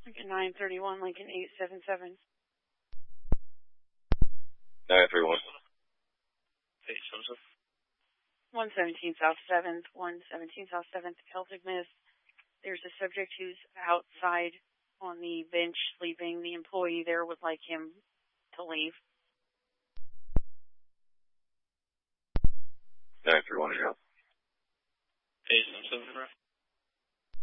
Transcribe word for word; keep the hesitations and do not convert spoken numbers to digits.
Lincoln nine thirty-one, Lincoln eight seven seven. nine three one. eight seven seven. one seventeen South seventh, one seventeen South seventh, Celtic Mist. There's a subject who's outside on the bench sleeping. The employee there would like him to leave.